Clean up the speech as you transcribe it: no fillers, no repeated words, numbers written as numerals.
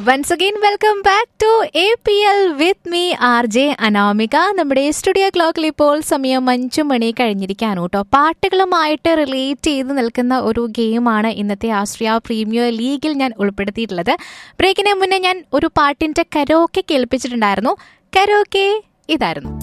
Once again welcome back to APL with me RJ Anamika. നമ്മുടെ studio ക്ലോക്കിൽ ഇപ്പോൾ സമയം 5 മണി കഴിഞ്ഞിരിക്കാണ് കേട്ടോ. പാട്ടുകളുമായിട്ട് റിലേറ്റ് ചെയ്ത് നിൽക്കുന്ന ഒരു ഗെയിമാണ് ഇന്നത്തെ ആസ്ട്രിയ പ്രീമിയർ ലീഗിൽ ഞാൻ ഉൾപ്പെടുത്തിയിട്ടുള്ളത്. ബ്രേക്കിന് മുന്നേ ഞാൻ ഒരു പാട്ടിന്റെ കരോക്കെ കേൾപ്പിച്ചിട്ടുണ്ടായിരുന്നു. കരോക്കെ ഇതായിരുന്നു.